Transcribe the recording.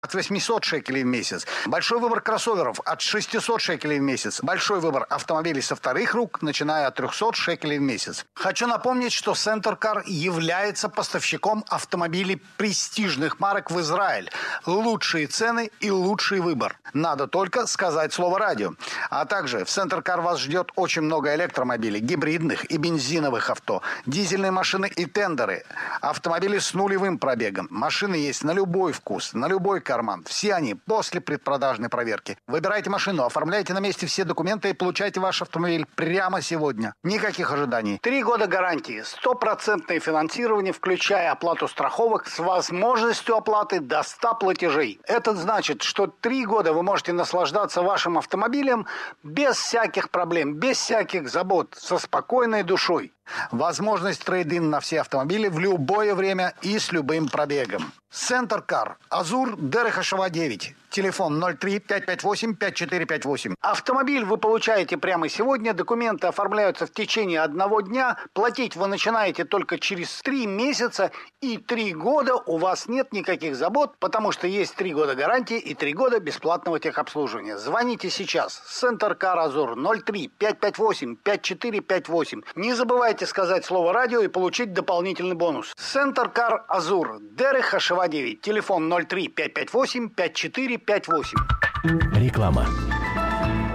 от 800 шекелей в месяц. Большой выбор кроссоверов от 600 шекелей в месяц. Большой выбор автомобилей со вторых рук, начиная от 300 шекелей в месяц. Хочу напомнить, что Центр Кар является поставщиком автомобилей престижных марок в Израиль. Лучшие цены и лучший выбор. Надо только сказать слово «радио». А также в Центр Кар вас ждет очень много электромобилей, гибридных и бензиновых авто, дизельные машины и тендеры, автомобили с нулевым пробегом. Машины есть на любой вкус, на любой карман. Все они после предпродажной проверки. Выбирайте машину, оформляйте на месте все документы и получайте ваш автомобиль прямо сегодня. Никаких ожиданий. 3 года гарантии, 100% финансирование, включая оплату страховок с возможностью оплаты до 100 платежей. Это значит, что 3 года вы можете наслаждаться вашим автомобилем без всяких проблем, без всяких забот, со спокойной душой. Возможность трейд-ин на все автомобили в любое время и с любым пробегом. Центр Кар. Азур, Дерех Ашава 9. Телефон 03-558-5458. Автомобиль вы получаете прямо сегодня. Документы оформляются в течение 1 дня. Платить вы начинаете только через 3 месяца. И 3 года у вас нет никаких забот, потому что есть 3 года гарантии и 3 года бесплатного техобслуживания. Звоните сейчас. Центр Кар Азур 03-558-5458. Не забывайте сказать слово «радио» и получить дополнительный бонус. Центр Кар Азур, Дерех Ашава 9. Телефон 03-558-5458. Реклама.